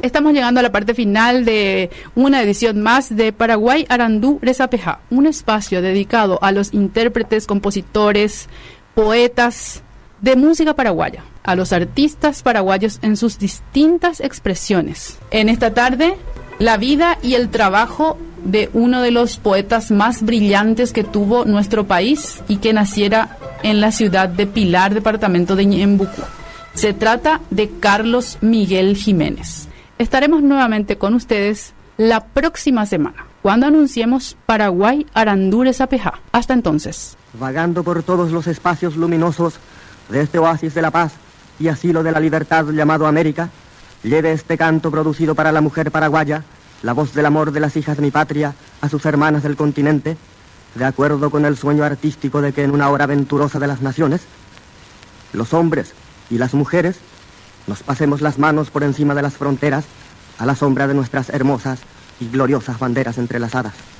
Estamos llegando a la parte final de una edición más de Paraguay Arandú Resapejá, un espacio dedicado a los intérpretes, compositores, poetas de música paraguaya, a los artistas paraguayos en sus distintas expresiones. En esta tarde, la vida y el trabajo de uno de los poetas más brillantes que tuvo nuestro país y que naciera en la ciudad de Pilar, departamento de Ñembucú. Se trata de Carlos Miguel Jiménez. Estaremos nuevamente con ustedes la próxima semana, cuando anunciemos Paraguay Arandú Resapejá. Hasta entonces. Vagando por todos los espacios luminosos de este oasis de la paz y asilo de la libertad llamado América, lleve este canto producido para la mujer paraguaya, la voz del amor de las hijas de mi patria a sus hermanas del continente, de acuerdo con el sueño artístico de que en una hora venturosa de las naciones, los hombres y las mujeres nos pasemos las manos por encima de las fronteras a la sombra de nuestras hermosas y gloriosas banderas entrelazadas.